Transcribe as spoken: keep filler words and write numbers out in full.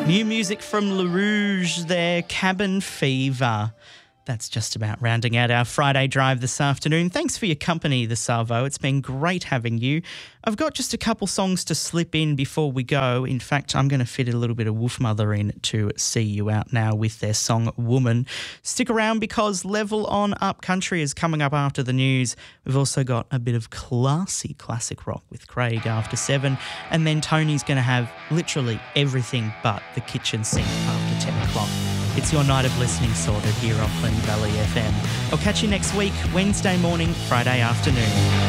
New music from Le Rouge there, Cabin Fever. That's just about rounding out our Friday drive this afternoon. Thanks for your company, the Salvo. It's been great having you. I've got just a couple songs to slip in before we go. In fact, I'm going to fit a little bit of Wolfmother in to see you out now with their song Woman. Stick around because Level On Up Country is coming up after the news. We've also got a bit of classy classic rock with Craig after seven. And then Tony's going to have literally everything but the kitchen sink after ten o'clock. It's your night of listening sorted here on Plenty Valley F M. I'll catch you next week, Wednesday morning, Friday afternoon.